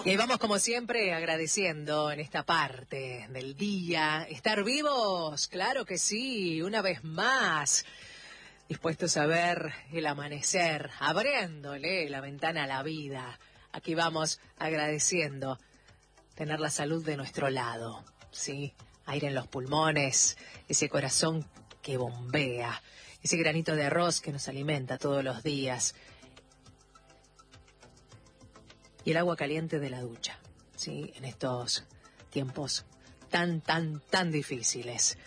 Y ahí vamos como siempre agradeciendo en esta parte del día, estar vivos, claro que sí, una vez más, dispuestos a ver el amanecer, abriéndole la ventana a la vida. Aquí vamos agradeciendo tener la salud de nuestro lado, ¿sí? Aire en los pulmones, ese corazón que bombea, ese granito de arroz que nos alimenta todos los días. Y el agua caliente de la ducha, ¿sí? En estos tiempos tan difíciles.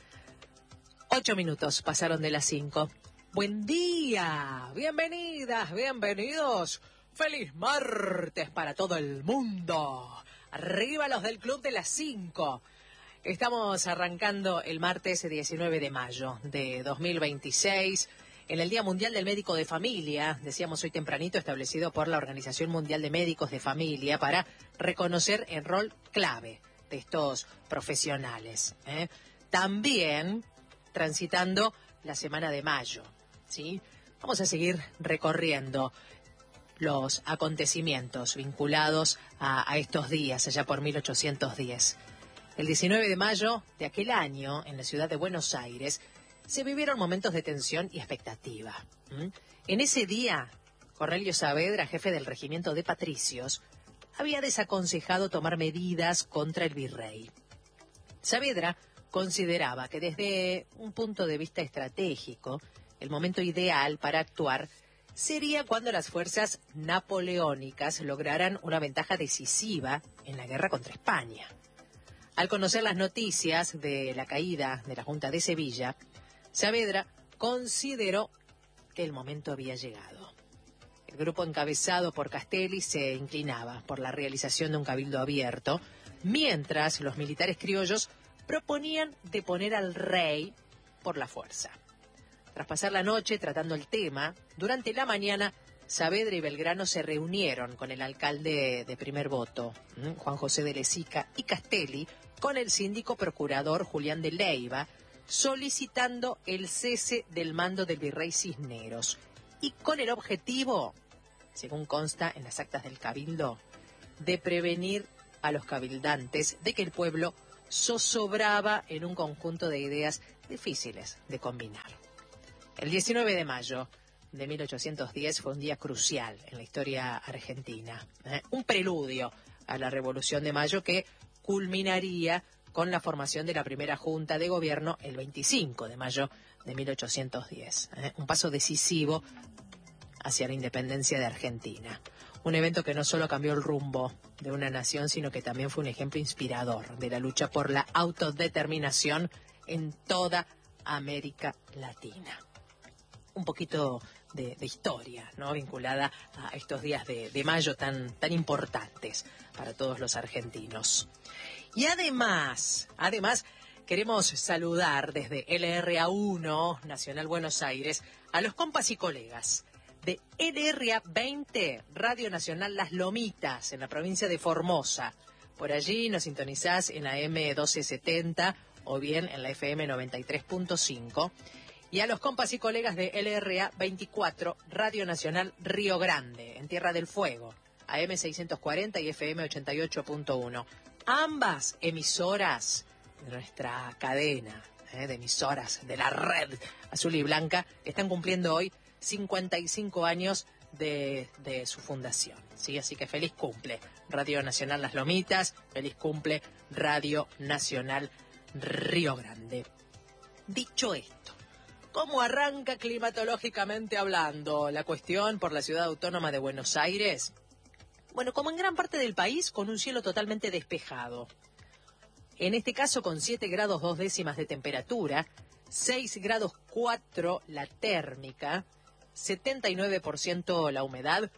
8 minutos pasaron de las 5. Buen día, bienvenidas, bienvenidos. Feliz martes para todo el mundo. Arriba los del Club de las 5. Estamos arrancando el martes 19 de mayo de 2026. En el Día Mundial del Médico de Familia, decíamos hoy tempranito, establecido por la Organización Mundial de Médicos de Familia para reconocer el rol clave de estos profesionales. También transitando la semana de mayo, ¿sí? Vamos a seguir recorriendo los acontecimientos vinculados a estos días, allá por 1810. El 19 de mayo de aquel año, en la ciudad de Buenos Aires, se vivieron momentos de tensión y expectativa. En ese día, Cornelio Saavedra, jefe del regimiento de patricios, había desaconsejado tomar medidas contra el virrey. Saavedra consideraba que desde un punto de vista estratégico, el momento ideal para actuar sería cuando las fuerzas napoleónicas lograran una ventaja decisiva en la guerra contra España. Al conocer las noticias de la caída de la Junta de Sevilla, Saavedra consideró que el momento había llegado. El grupo encabezado por Castelli se inclinaba por la realización de un cabildo abierto, mientras los militares criollos proponían deponer al rey por la fuerza. Tras pasar la noche tratando el tema, durante la mañana Saavedra y Belgrano se reunieron con el alcalde de primer voto, Juan José de Lezica, y Castelli, con el síndico procurador Julián de Leiva, solicitando el cese del mando del virrey Cisneros y con el objetivo, según consta en las actas del cabildo, de prevenir a los cabildantes de que el pueblo zozobraba en un conjunto de ideas difíciles de combinar. El 19 de mayo de 1810 fue un día crucial en la historia argentina, un preludio a la Revolución de Mayo que culminaría con la formación de la primera Junta de Gobierno el 25 de mayo de 1810. Un paso decisivo hacia la independencia de Argentina. Un evento que no solo cambió el rumbo de una nación, sino que también fue un ejemplo inspirador de la lucha por la autodeterminación en toda América Latina. Un poquito de historia, ¿no?, vinculada a estos días de mayo tan importantes para todos los argentinos. Y además, queremos saludar desde LRA1, Nacional Buenos Aires, a los compas y colegas de LRA 20, Radio Nacional Las Lomitas, en la provincia de Formosa. Por allí nos sintonizás en la M1270 o bien en la FM 93.5. Y a los compas y colegas de LRA 24, Radio Nacional Río Grande, en Tierra del Fuego, AM 640 y FM 88.1. Ambas emisoras de nuestra cadena de emisoras de la red azul y blanca están cumpliendo hoy 55 años de su fundación, ¿sí? Así que feliz cumple Radio Nacional Las Lomitas, feliz cumple Radio Nacional Río Grande. Dicho esto, ¿cómo arranca climatológicamente hablando la cuestión por la ciudad autónoma de Buenos Aires? Bueno, como en gran parte del país, con un cielo totalmente despejado. En este caso, con 7 grados 2 décimas de temperatura, 6 grados 4 la térmica, 79% la humedad,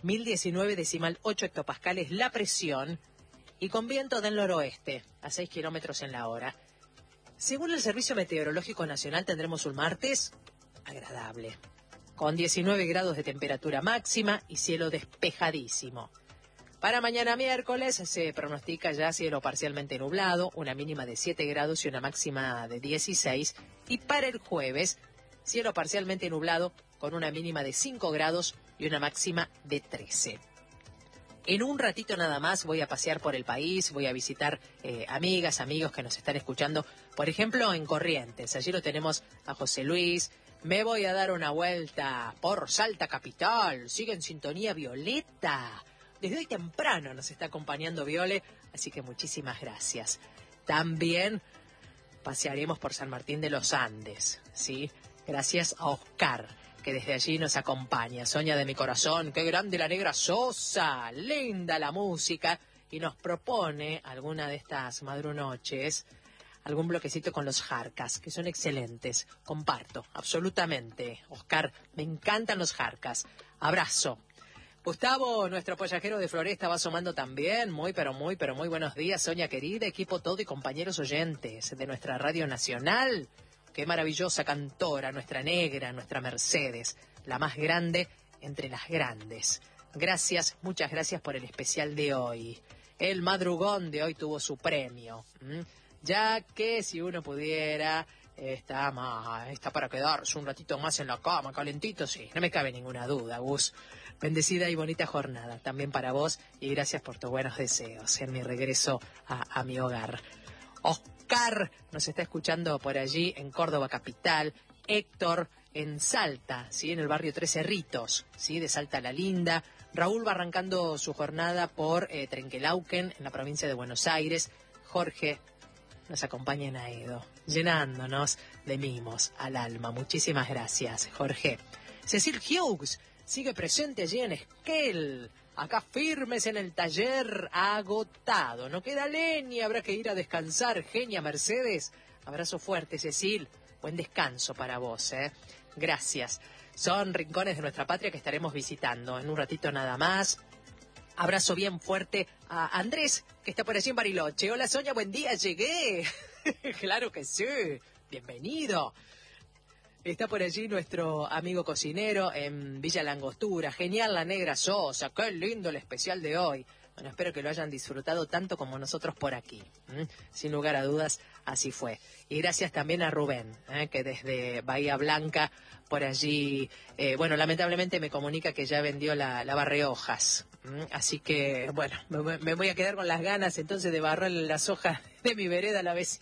1019,8 hectopascales la presión y con viento del noroeste a 6 kilómetros en la hora. Según el Servicio Meteorológico Nacional, tendremos un martes agradable, con 19 grados de temperatura máxima y cielo despejadísimo. Para mañana miércoles se pronostica ya cielo parcialmente nublado, una mínima de 7 grados y una máxima de 16. Y para el jueves, cielo parcialmente nublado con una mínima de 5 grados y una máxima de 13. En un ratito nada más voy a pasear por el país, voy a visitar amigas, amigos que nos están escuchando, por ejemplo, en Corrientes. Allí lo tenemos a José Luis. Me voy a dar una vuelta por Salta Capital. Sigue en sintonía Violeta. Desde hoy temprano nos está acompañando Viole, así que muchísimas gracias. También pasearemos por San Martín de los Andes, ¿sí? Gracias a Oscar, que desde allí nos acompaña. Soña de mi corazón, qué grande la Negra Sosa, linda la música, y nos propone alguna de estas madrunoches, algún bloquecito con los Jarcas, que son excelentes. Comparto, absolutamente. Oscar, me encantan los Jarcas. Abrazo. Gustavo, nuestro pollajero de Floresta, va asomando también. Muy buenos días, Sonia querida, equipo todo y compañeros oyentes de nuestra Radio Nacional. Qué maravillosa cantora, nuestra negra, nuestra Mercedes, la más grande entre las grandes. Gracias, muchas gracias por el especial de hoy. El madrugón de hoy tuvo su premio, ya que si uno pudiera, está para quedarse un ratito más en la cama, calentito, sí, no me cabe ninguna duda, Gus. Bendecida y bonita jornada también para vos y gracias por tus buenos deseos en mi regreso a mi hogar. Oscar nos está escuchando por allí en Córdoba capital. Héctor en Salta, ¿sí? En el barrio Tres Cerritos, ¿sí? De Salta la Linda. Raúl va arrancando su jornada por Trenquelauquen, en la provincia de Buenos Aires. Jorge nos acompaña en Aedo, llenándonos de mimos al alma. Muchísimas gracias, Jorge. Cecil Hughes sigue presente allí en Esquel. Acá firmes en el taller, agotado. No queda leña, habrá que ir a descansar. Genia Mercedes, abrazo fuerte, Cecil. Buen descanso para vos, ¿eh? Gracias. Son rincones de nuestra patria que estaremos visitando en un ratito nada más. Abrazo bien fuerte a Andrés, que está por allí en Bariloche. Hola, Sonia, buen día, llegué. Claro que sí, bienvenido. Está por allí nuestro amigo cocinero en Villa Langostura. Genial la Negra Sosa, qué lindo el especial de hoy. Bueno, espero que lo hayan disfrutado tanto como nosotros por aquí. Sin lugar a dudas, así fue. Y gracias también a Rubén, que desde Bahía Blanca, por allí, lamentablemente me comunica que ya vendió la barrehojas. Así que, bueno, me voy a quedar con las ganas entonces de barrer las hojas de mi vereda a la vecina.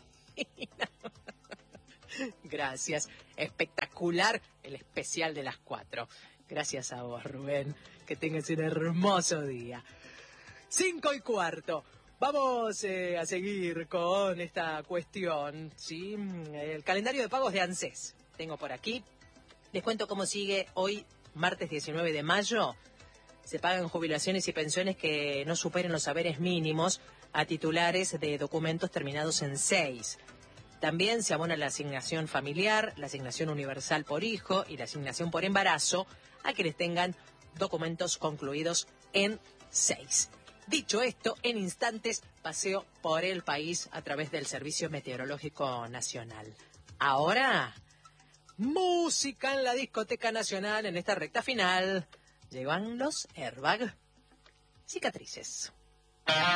Gracias. Espectacular el especial de las 4. Gracias a vos, Rubén. Que tengas un hermoso día. 5:15. Vamos a seguir con esta cuestión, ¿sí? El calendario de pagos de ANSES. Tengo por aquí. Les cuento cómo sigue hoy, martes 19 de mayo. Se pagan jubilaciones y pensiones que no superen los haberes mínimos a titulares de documentos terminados en 6. También se abona la asignación familiar, la asignación universal por hijo y la asignación por embarazo a quienes tengan documentos concluidos en 6. Dicho esto, en instantes paseo por el país a través del Servicio Meteorológico Nacional. Ahora, música en la Discoteca Nacional en esta recta final. Llegan los Airbag Cicatrices.